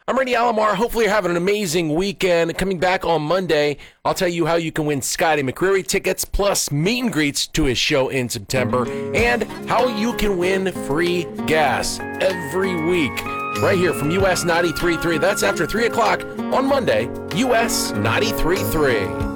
I'm Randy Alomar. Hopefully you're having an amazing weekend. Coming back on Monday, I'll tell you how you can win Scotty McCreery tickets plus meet and greets to his show in September and how you can win free gas every week right here from US 93.3. That's after 3 o'clock on Monday, US 93.3.